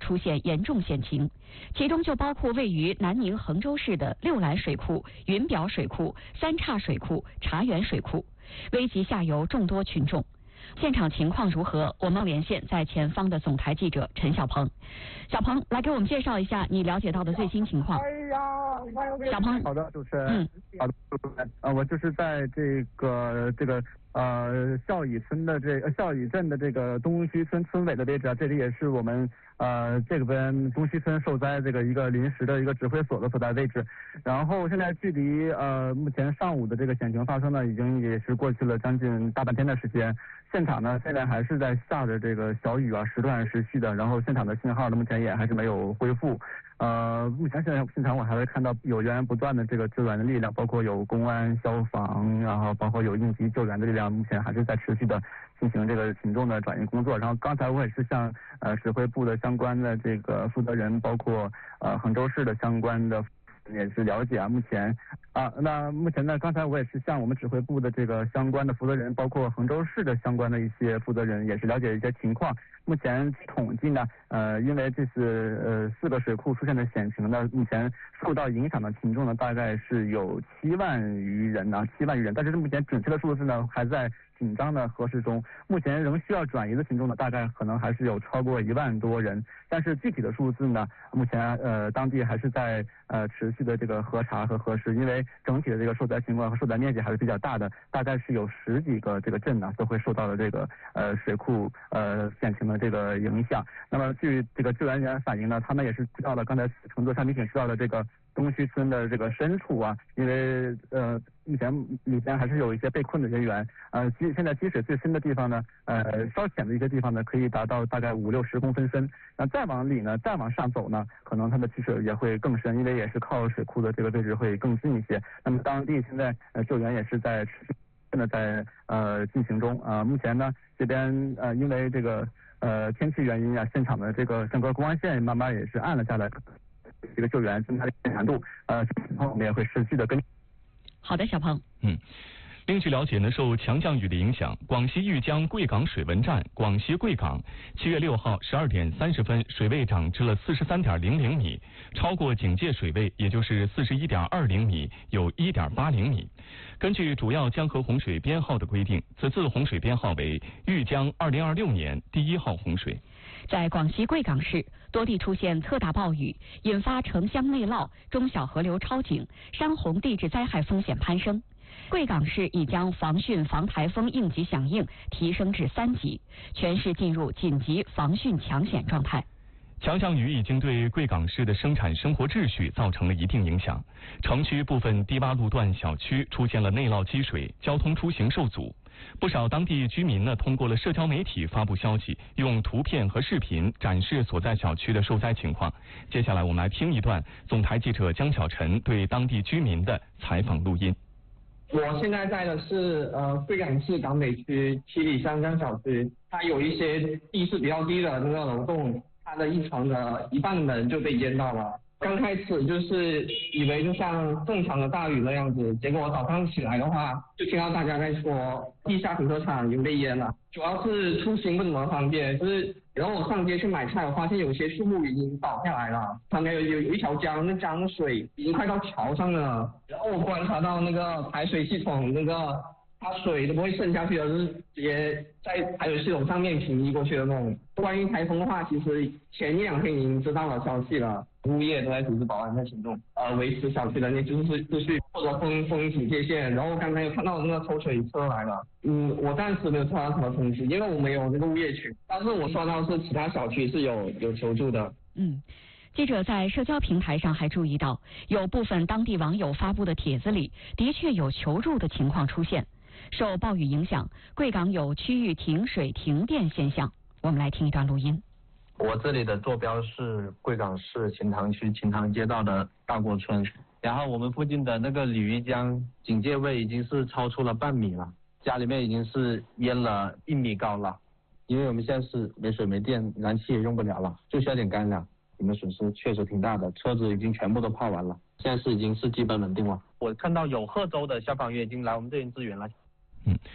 出现严重险情，其中就包括位于南宁衡州市的六兰水库、云表水库、三岔水库、茶园水库，危及下游众多群众。现场情况如何？我们连线在前方的总台记者陈小鹏。小鹏，来给我们介绍一下你了解到的最新情况。小鹏， 好的，主持人。好的，主持人。我就是在这个孝乙村的孝乙镇的这个东须村村委的位置啊，这里也是我们这边东须村受灾这个一个临时的一个指挥所的所在位置。然后现在距离目前上午的这个险情发生呢，已经也是过去了将近大半天的时间。现场呢，现在还是在下着这个小雨啊，时断时续的。然后现场的信号呢，目前也还是没有恢复。目前现场我还会看到有源源不断的这个救援的力量，包括有公安、消防，然后包括有应急救援的力量，目前还是在持续的进行这个群众的转移工作。然后刚才我也是向指挥部的相关的这个负责人，包括衡州市的相关的也是了解啊，目前呢，刚才我也是向我们指挥部的这个相关的负责人，包括衡州市的相关的一些负责人，也是了解一些情况。目前统计呢，因为这次4个水库出现的险情呢，目前受到影响的群众呢，大概是有7万余人啊，7万余人。但是目前准确的数字呢，还在紧张的核实中。目前仍需要转移的群众呢，大概可能还是有超过1万多人。但是具体的数字呢，目前当地还是在持续的这个核查和核实，因为整体的这个受灾情况和受灾面积还是比较大的，大概是有10几个这个镇呢都会受到了这个水库险情的这个影响。那么据这个救援员反映呢，他们也是知道了刚才乘坐上民警知道了这个东须村的这个深处啊，因为目前里边还是有一些被困的人员，现在积水最深的地方呢，稍浅的一些地方呢，可以达到大概50-60公分深。那再往里呢，再往上走呢，可能它的积水也会更深，因为也是靠水库的这个位置会更近一些。那么当地现在救援也是在持续的在进行中啊。目前呢，这边因为这个天气原因啊，现场的这个整个公安线慢慢也是暗了下来。这个救援增加的难度，我们也会持续的跟。 好的，小鹏。 另据了解呢，受强降雨的影响，广西玉江贵港水文站广西贵港7月6号12点30分水位涨至了43.00米，超过警戒水位，也就是41.20米，有1.80米。根据主要江河洪水编号的规定，此次洪水编号为玉江2026年第1号洪水。 在广西贵港市，多地出现特大暴雨，引发城乡内涝、中小河流超警、山洪地质灾害风险攀升。贵港市已将防汛防台风应急响应提升至3级，全市进入紧急防汛抢险状态。 强降雨已经对贵港市的生产生活秩序造成了一定影响，城区部分低洼路段小区出现了内涝积水，交通出行受阻。不少当地居民呢，通过了社交媒体发布消息，用图片和视频展示所在小区的受灾情况。接下来我们来听一段总台记者江小晨对当地居民的采访录音。 我现在在的是贵港市港北区七里香江小区，它有一些地势比较低的那个楼栋，它的一层的一半门就被淹到了。刚开始就是以为就像正常的大雨那样子，结果我早上起来的话，就听到大家在说地下停车场已经被淹了，主要是出行不怎么方便，然后我上街去买菜，我发现有些树木已经倒下来了，旁边有一条江，那江水已经快到桥上了，然后我观察到那个排水系统它水都不会渗下去的，就是直接在排水系统上面平移过去的那种。关于台风的话，其实前1-2天已经知道了消息了，物业都在组织保安的行动，维持小区的秩序或者封警戒线。然后刚才有看到那个抽水车来了，我暂时没有收到什么通知，因为我没有这个物业群，但是我刷到是其他小区是有求助的。 记者在社交平台上还注意到，有部分当地网友发布的帖子里，的确有求助的情况出现。受暴雨影响，贵港有区域停水停电现象。我们来听一段录音。 我这里的坐标是贵港市秦塘区秦塘街道的大郭村，然后我们附近的那个鲤鱼江警戒位已经是超出了半米了，家里面已经是淹了1米高了，因为我们现在是没水没电，燃气也用不了了，就需要点干粮。你们损失确实挺大的，车子已经全部都泡完了，现在已经是基本稳定了。我看到有贺州的消防员已经来我们这边支援了。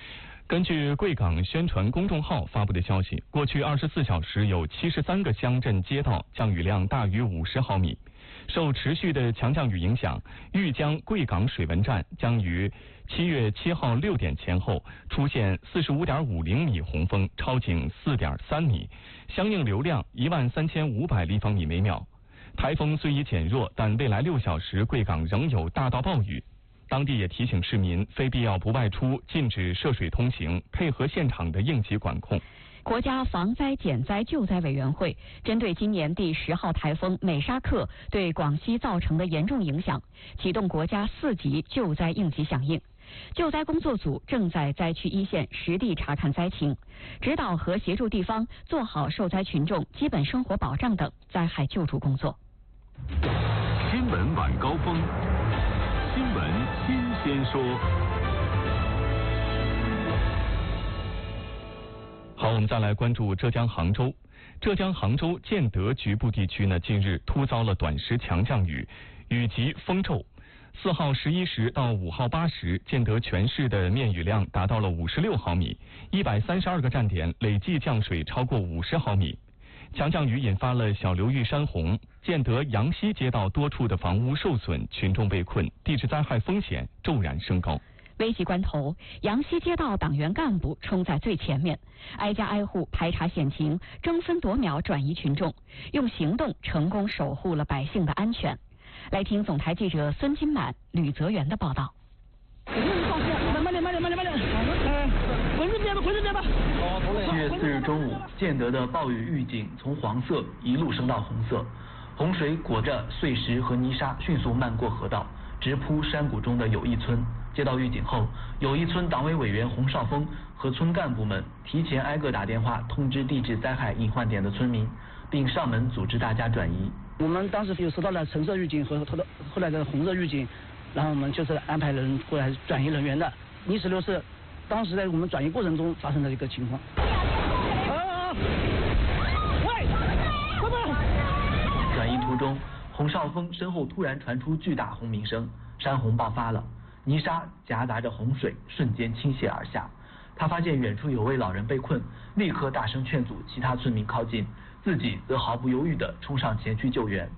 根据贵港宣传公众号发布的消息，过去24小时有73个乡镇街道降雨量大于50毫米。受持续的强降雨影响，豫江贵港水文站将于7月7号6点前后出现45.50米洪峰，超警4.3米，相应流量13500立方米每秒。台风虽已减弱，但未来6小时贵港仍有大到暴雨。当地也提醒市民非必要不外出，禁止涉水通行，配合现场的应急管控。 国家防灾减灾救灾委员会针对今年第10号台风美沙克对广西造成的严重影响，启动国家4级救灾应急响应。救灾工作组正在灾区一线实地查看灾情，指导和协助地方做好受灾群众基本生活保障等灾害救助工作。 新闻晚高峰，新闻新鲜说。 好，我们再来关注浙江杭州。浙江杭州建德局部地区呢，近日突遭了短时强降雨，雨集风骤。4号11时到5号8时，建德全市的面雨量达到了56毫米，132个站点累计降水超过50毫米。强降雨引发了小流域山洪，建德杨溪街道多处的房屋受损，群众被困，地质灾害风险骤然升高。 危急关头，杨溪街道党员干部冲在最前面，挨家挨户排查险情，争分夺秒转移群众，用行动成功守护了百姓的安全。来听总台记者孙金满、吕泽元的报道。 慢点，浑身接吧。 7月4日中午，建德的暴雨预警从黄色一路升到红色，洪水裹着碎石和泥沙迅速漫过河道，直扑山谷中的友谊村。接到预警后，友谊村党委委员洪少峰和村干部们提前挨个打电话通知地质灾害隐患点的村民，并上门组织大家转移。 我们当时有收到了橙色预警和后来的红色预警，然后我们就是安排人过来转移人员的。泥石流是当时在我们转移过程中发生的一个情况。 转移途中，洪少峰身后突然传出巨大轰鸣声，山洪爆发了，泥沙夹杂着洪水瞬间倾泻而下。他发现远处有位老人被困，立刻大声劝阻其他村民靠近，自己则毫不犹豫地冲上前去救援。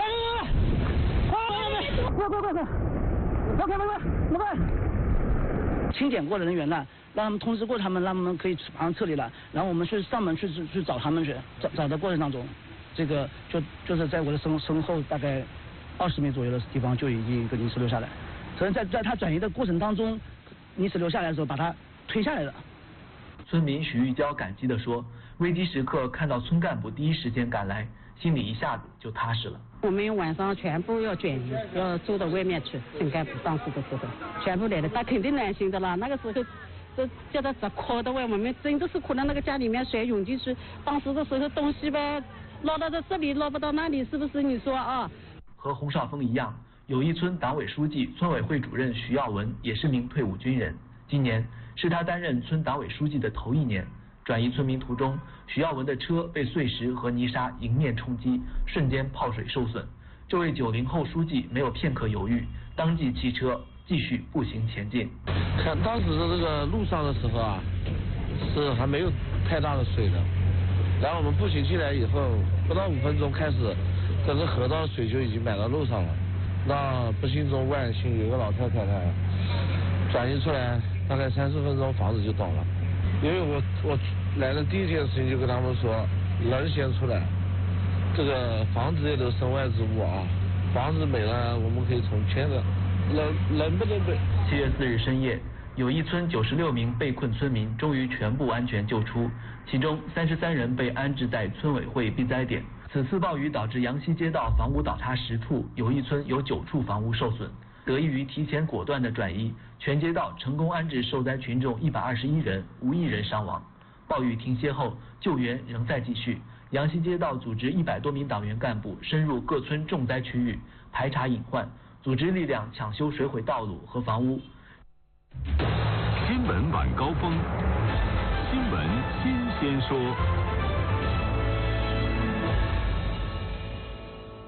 快！清检过的人员呢，让他们通知过他们，让他们可以马上撤离了。然后我们去上门去找他们去，找的过程当中，这个就是在我的身后大概20米左右的地方就已经一个泥石流下来。所以在他转移的过程当中，泥石流下来的时候把他推下来了。 村民许玉娇感激地说：“危机时刻看到村干部第一时间赶来，心里一下子就踏实了。” 我们晚上全部要转移，要走到外面去。村干部当时的时候，全部来了，他肯定担心的啦。那个时候，这叫他咋哭的哇？我们真的是哭到那个家里面水涌进去。当时的时候东西吧，捞到这里，捞不到那里，是不是？你说啊？ 和洪少峰一样，友谊村党委书记、村委会主任徐耀文也是名退伍军人。今年是他担任村党委书记的头1年。转移村民途中，徐耀文的车被碎石和泥沙迎面冲击，瞬间泡水受损。这位90后书记没有片刻犹豫，当即弃车，继续步行前进。 看当时的这个路上的时候啊，是还没有太大的水的。然后我们步行进来以后，不到5分钟开始，整个河道的水就已经满到路上了。那不幸中万幸，有个老太太转移出来，大概30分钟房子就倒了。因为我来的第一件事情就跟他们说，人先出来，这个房子也都身外之物啊，房子没了我们可以重建的，人不能被。 7月4日深夜，友谊村96名被困村民终于全部安全救出，其中33人被安置在村委会避灾点。此次暴雨导致杨溪街道房屋倒塌10处，友谊村有9处房屋受损。得益于提前果断的转移，全街道成功安置受灾群众121人，无一人伤亡。暴雨停歇后，救援仍在继续。杨溪街道组织100多名党员干部深入各村重灾区域，排查隐患，组织力量抢修水毁道路和房屋。 新闻晚高峰，新闻新鲜说。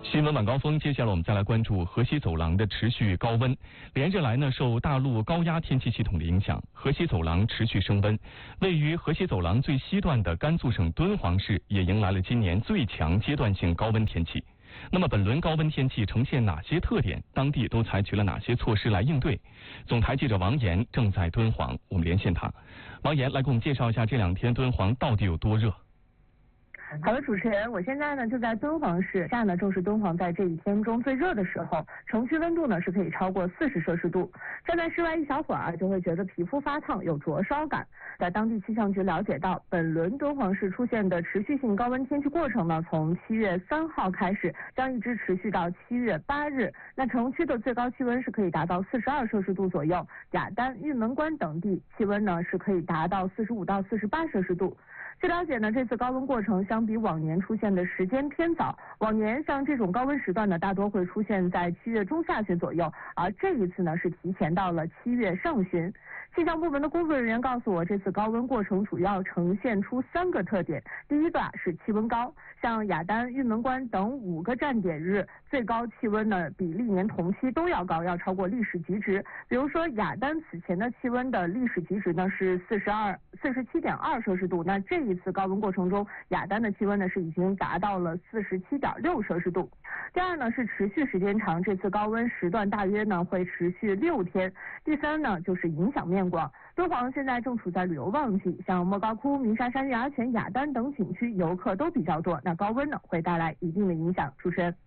新闻晚高峰，接下来我们再来关注河西走廊的持续高温。连日来呢，受大陆高压天气系统的影响，河西走廊持续升温。位于河西走廊最西段的甘肃省敦煌市也迎来了今年最强阶段性高温天气。那么本轮高温天气呈现哪些特点？当地都采取了哪些措施来应对？总台记者王岩正在敦煌，我们连线他。王岩来给我们介绍一下这2天敦煌到底有多热。 好的，主持人，我现在呢就在敦煌市，现在呢正是敦煌在这一天中最热的时候，城区温度呢是可以超过40摄氏度。站在室外一小会儿就会觉得皮肤发烫，有灼烧感。在当地气象局了解到，本轮敦煌市出现的持续性高温天气过程呢，从7月3号开始，将一直持续到7月8日。那城区的最高气温是可以达到42摄氏度左右，雅丹、玉门关等地气温呢是可以达到45到48摄氏度。据了解呢，这次高温过程相比往年出现的时间偏早。往年像这种高温时段呢，大多会出现在7月中下旬左右，而这一次呢是提前到了7月上旬。气象部门的工作人员告诉我，这次高温过程主要呈现出3个特点。第一个是气温高，像雅丹、玉门关等5个站点日最高气温呢比历年同期都要高，要超过历史极值。比如说雅丹此前的气温的历史极值呢是47.2摄氏度，那这一次高温过程中，雅丹的气温呢是已经达到了47.6摄氏度。第二呢是持续时间长，这次高温时段大约呢会持续6天。第三呢就是影响面广，敦煌现在正处在旅游旺季，像莫高窟、鸣沙山、月牙泉、雅丹等景区游客都比较多，那高温呢会带来一定的影响。主持人。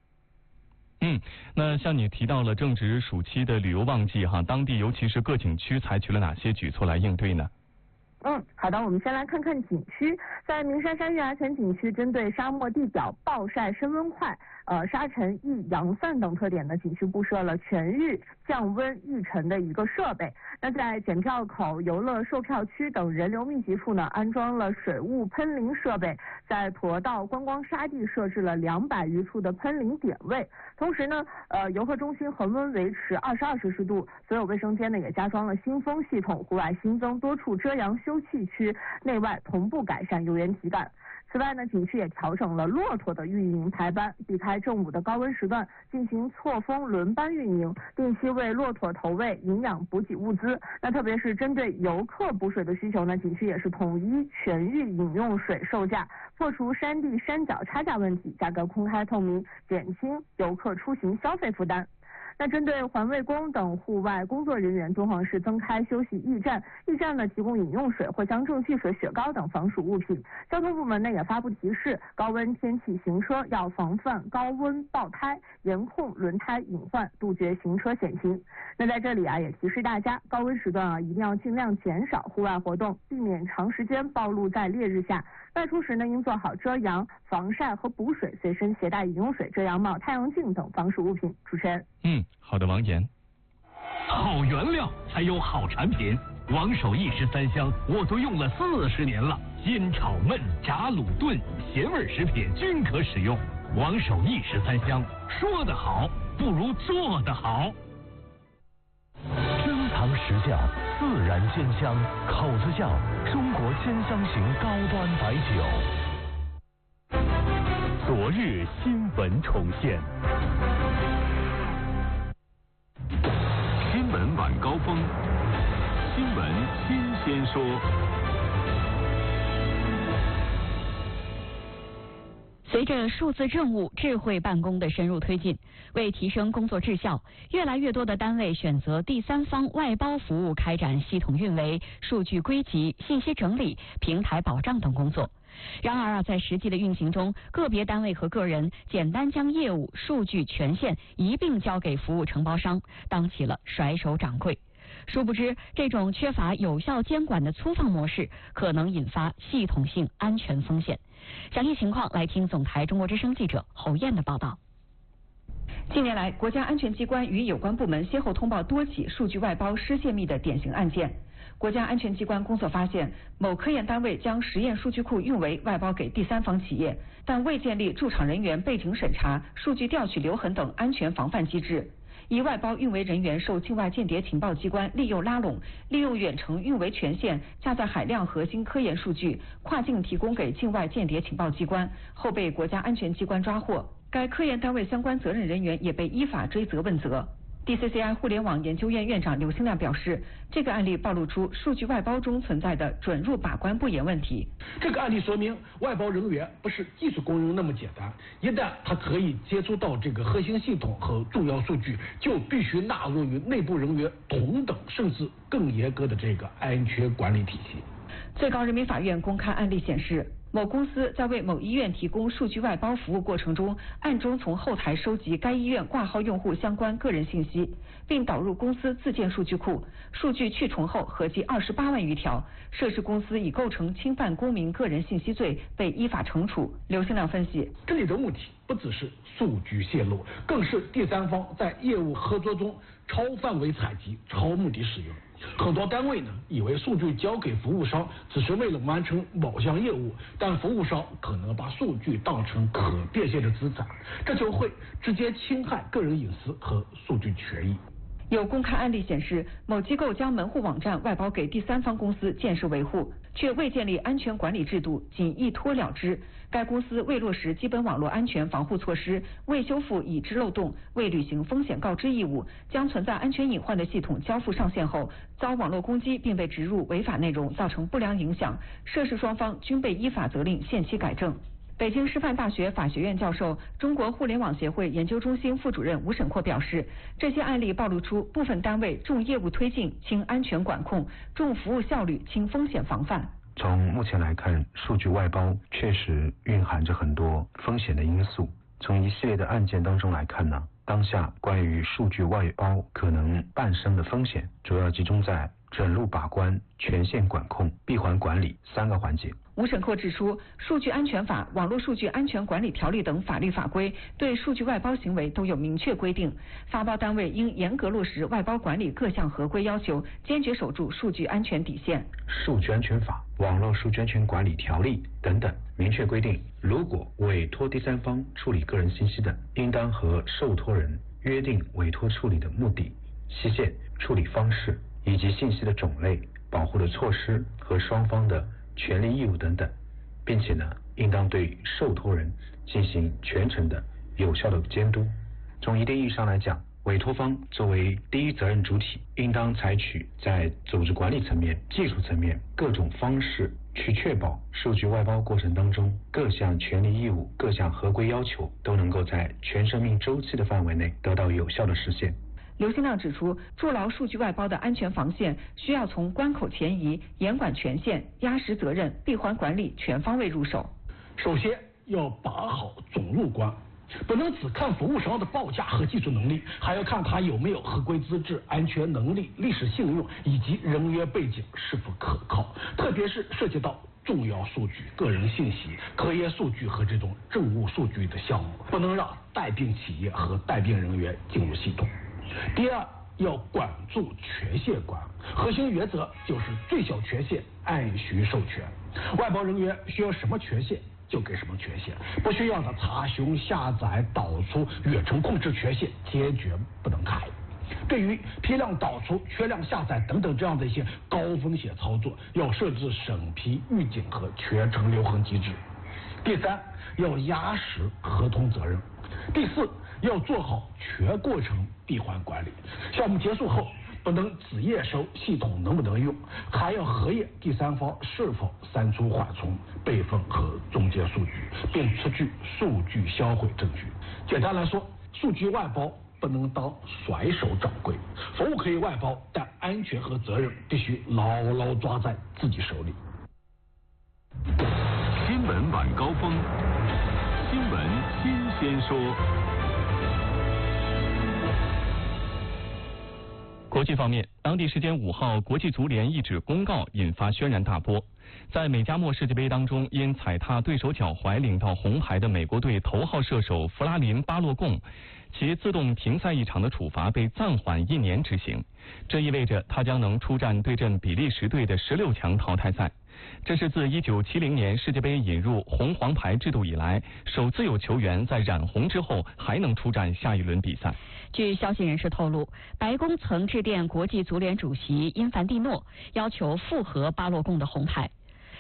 那像你提到了正值暑期的旅游旺季哈，当地尤其是各景区采取了哪些举措来应对呢？ 好的，我们先来看看景区。在鸣沙山月牙泉景区，针对沙漠地表暴晒升温快、沙尘易扬散等特点呢，景区布设了全域降温抑尘的一个设备。那在检票口、游乐售票区等人流密集处呢，安装了水雾喷淋设备，在驼道、观光沙地设置了200余处的喷淋点位。同时呢，游客中心恒温维持22摄氏度，所有卫生间呢也加装了新风系统，户外新增多处遮阳休憩区，内外同步改善游园体感。此外呢，景区也调整了骆驼的运营排班，避开正午的高温时段，进行错峰轮班运营，定期为骆驼投喂营养补给物资。那特别是针对游客补水的需求呢，景区也是统一全域饮用水售价，破除山地山脚差价问题，价格公开透明，减轻游客出行消费负担。那针对环卫工等户外工作人员，敦煌市增开休息驿站，驿站呢提供饮用水、藿香正气水、雪糕等防暑物品。交通部门呢也发布提示，高温天气行车要防范高温爆胎，严控轮胎隐患，杜绝行车险情。那在这里也提示大家，高温时段一定要尽量减少户外活动，避免长时间暴露在烈日下。外出时呢，应做好遮阳、防晒和补水，随身携带饮用水、遮阳帽、太阳镜等防暑物品。主持人。 好的，王岩。 好原料才有好产品，王守义食3香我都用了40年了，煎炒焖炸卤炖咸味食品均可使用。王守义食3香，说得好不如做得好。 升堂实窖自然鲜香，口子窖中国鲜香型高端白酒。昨日新闻重现。 新闻晚高峰，新闻新鲜说。 随着数字政务、智慧办公的深入推进，为提升工作质效，越来越多的单位选择第三方外包服务开展系统运维、数据归集、信息整理、平台保障等工作。然而在实际的运行中，个别单位和个人简单将业务、数据、权限一并交给服务承包商，当起了甩手掌柜。殊不知，这种缺乏有效监管的粗放模式，可能引发系统性安全风险。详细情况来听总台中国之声记者侯燕的报道。 近年来，国家安全机关与有关部门先后通报多起数据外包失窃密的典型案件。国家安全机关工作发现，某科研单位将实验数据库运维外包给第三方企业，但未建立驻场人员背景审查、数据调取留痕等安全防范机制。以外包运维人员受境外间谍情报机关利诱拉拢，利用远程运维权限下载海量核心科研数据，跨境提供给境外间谍情报机关，后被国家安全机关抓获。 该科研单位相关责任人员也被依法追责问责。DCCI 互联网研究院院长刘兴亮表示，这个案例暴露出数据外包中存在的准入把关不严问题。 这个案例说明，外包人员不是技术工人那么简单，一旦他可以接触到这个核心系统和重要数据，就必须纳入于内部人员同等甚至更严格的这个安全管理体系。 最高人民法院公开案例显示，某公司在为某医院提供数据外包服务过程中，暗中从后台收集该医院挂号用户相关个人信息，并导入公司自建数据库，数据去重后合计28万余条，涉事公司已构成侵犯公民个人信息罪，被依法惩处。刘兴亮分析， 这里的问题不只是数据泄露，更是第三方在业务合作中超范围采集、超目的使用。很多单位呢，以为数据交给服务商只是为了完成某项业务，但服务商可能把数据当成可变现的资产，这就会直接侵害个人隐私和数据权益。 有公开案例显示，某机构将门户网站外包给第三方公司建设维护，却未建立安全管理制度，仅一拖了之。该公司未落实基本网络安全防护措施，未修复已知漏洞，未履行风险告知义务，将存在安全隐患的系统交付上线后，遭网络攻击并被植入违法内容，造成不良影响。涉事双方均被依法责令限期改正。北京师范大学法学院教授、中国互联网协会研究中心副主任吴沈阔表示，这些案例暴露出部分单位重业务推进、轻安全管控，重服务效率、轻风险防范。 从目前来看，数据外包确实蕴含着很多风险的因素。从一系列的案件当中来看呢，当下关于数据外包可能伴生的风险，主要集中在准入把关、权限管控、闭环管理3个环节。 吴沈阔指出，数据安全法、网络数据安全管理条例等法律法规对数据外包行为都有明确规定，发包单位应严格落实外包管理各项合规要求，坚决守住数据安全底线。 数据安全法、网络数据安全管理条例等等明确规定，如果委托第三方处理个人信息的，应当和受托人约定委托处理的目的、期限、处理方式以及信息的种类、保护的措施和双方的权利义务等等，并且呢，应当对受托人进行全程的有效的监督。从一定意义上来讲，委托方作为第一责任主体，应当采取在组织管理层面、技术层面各种方式，去确保数据外包过程当中各项权利义务、各项合规要求都能够在全生命周期的范围内得到有效的实现。 刘兴亮指出，筑牢数据外包的安全防线，需要从关口前移、严管权限、压实责任、闭环管理全方位入手。 首先要把好准入关，不能只看服务商的报价和技术能力，还要看他有没有合规资质、安全能力、历史信用以及人员背景是否可靠，特别是涉及到重要数据、个人信息、科研数据和这种政务数据的项目，不能让带病企业和带病人员进入系统。第二，要管住权限关，核心原则就是最小权限按需授权，外包人员需要什么权限就给什么权限，不需要的查询、下载、导出、远程控制权限坚决不能开。对于批量导出、缺量下载等等这样的一些高风险操作，要设置审批、预警和全程留痕机制。第三，要压实合同责任。第四，要做好全过程闭环管理，项目结束后不能只验收系统能不能用，还要核验第三方是否删除缓冲、备份和中间数据，并出具数据销毁证据。简单来说，数据外包不能当甩手掌柜，服务可以外包，但安全和责任必须牢牢抓在自己手里。 新闻晚高峰，新闻新鲜说。 国际方面，当地时间5号，国际足联一纸公告引发轩然大波。在美加墨世界杯当中，因踩踏对手脚踝领到红牌的美国队头号射手弗拉林·巴洛贡，其自动停赛一场的处罚被暂缓1年执行。这意味着他将能出战对阵比利时队的16强淘汰赛。这是自1970年世界杯引入红黄牌制度以来，首次有球员在染红之后还能出战下一轮比赛。 据消息人士透露，白宫曾致电国际足联主席因凡蒂诺，要求复核巴洛贡的红牌。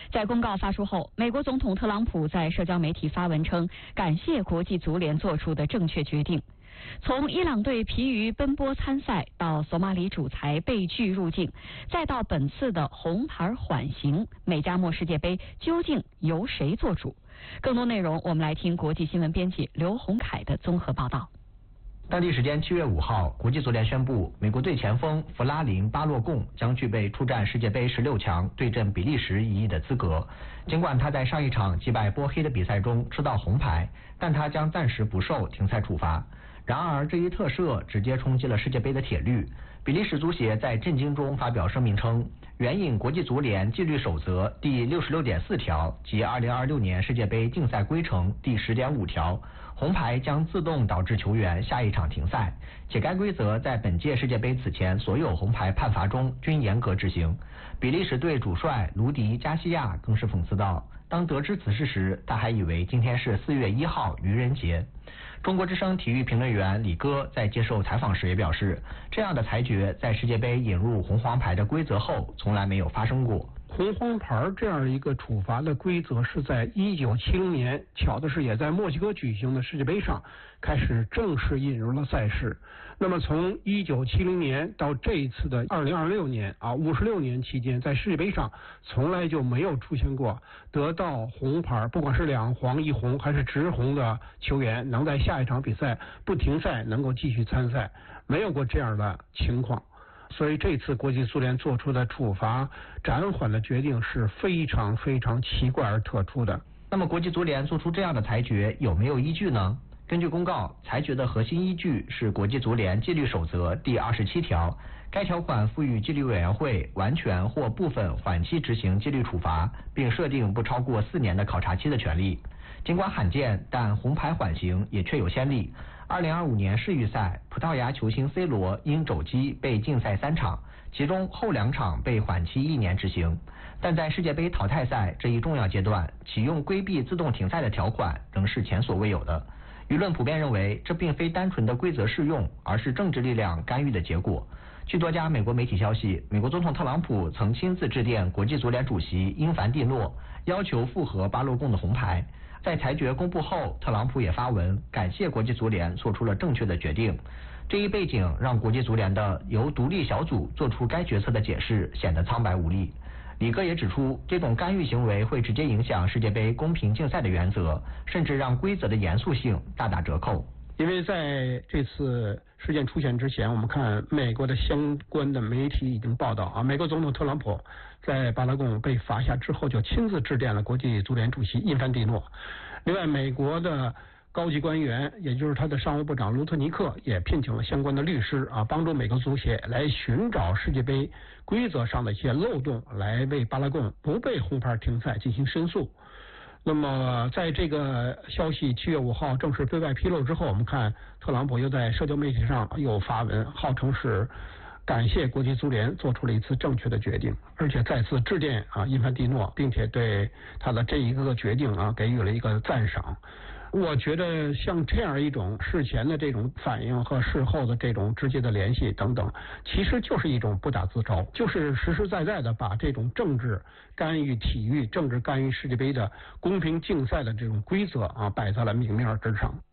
在公告发出后，美国总统特朗普在社交媒体发文称，感谢国际足联做出的正确决定。从伊朗队疲于奔波参赛，到索马里主裁被拒入境，再到本次的红牌缓刑，美加墨世界杯究竟由谁做主？更多内容，我们来听国际新闻编辑刘洪凯的综合报道。 当地时间7月5号，国际足联宣布，美国队前锋弗拉林·巴洛贡将具备出战世界杯16强对阵比利时一役的资格。尽管他在上一场击败波黑的比赛中吃到红牌，但他将暂时不受停赛处罚。然而，这一特赦直接冲击了世界杯的铁律。比利时足协在震惊中发表声明称，援引国际足联纪律守则第66.4条及2026年世界杯竞赛规程第10.5条，红牌将自动导致球员下一场停赛，且该规则在本届世界杯此前所有红牌判罚中均严格执行。比利时队主帅卢迪·加西亚更是讽刺道，当得知此事时，他还以为今天是4月1号愚人节。中国之声体育评论员李戈在接受采访时也表示，这样的裁决在世界杯引入红黄牌的规则后从来没有发生过。 红黄牌这样一个处罚的规则是在1970年，巧的是也在墨西哥举行的世界杯上开始正式引入了赛事。那么从1970年到这一次的2026年56年期间，在世界杯上从来就没有出现过得到红牌，不管是2黄1红还是直红的球员能在下一场比赛不停赛能够继续参赛，没有过这样的情况。所以这次国际足联做出的处罚暂缓的决定是非常非常奇怪而特殊的。 那么国际足联做出这样的裁决有没有依据呢？根据公告，裁决的核心依据是国际足联纪律守则第27条，该条款赋予纪律委员会完全或部分缓期执行纪律处罚，并设定不超过4年的考察期的权利。尽管罕见，但红牌缓刑也确有先例。2025年世预赛，葡萄牙球星 C 罗因肘击被禁赛3场，其中后2场被缓期1年执行。但在世界杯淘汰赛这一重要阶段，启用规避自动停赛的条款仍是前所未有的。舆论普遍认为，这并非单纯的规则适用，而是政治力量干预的结果。据多家美国媒体消息，美国总统特朗普曾亲自致电国际足联主席英凡蒂诺，要求复核巴洛贡的红牌。在裁决公布后，特朗普也发文感谢国际足联做出了正确的决定。这一背景让国际足联的由独立小组做出该决策的解释显得苍白无力。李戈也指出，这种干预行为会直接影响世界杯公平竞赛的原则，甚至让规则的严肃性大打折扣。 因为在这次事件出现之前，我们看美国的相关的媒体已经报道美国总统特朗普在巴拉贡被罚下之后就亲自致电了国际足联主席因凡蒂诺。另外，美国的高级官员，也就是他的商务部长卢特尼克也聘请了相关的律师帮助美国足协来寻找世界杯规则上的一些漏洞，来为巴拉贡不被红牌停赛进行申诉。那么在这个消息7月5号正式对外披露之后，我们看特朗普又在社交媒体上又发文，号称是感谢国际足联做出了一次正确的决定，而且再次致电因凡蒂诺，并且对他的这一个决定给予了一个赞赏。我觉得像这样一种事前的这种反应和事后的这种直接的联系等等，其实就是一种不打自招，就是实实在在的把这种政治干预体育、政治干预世界杯的公平竞赛的这种规则摆在了明面之上。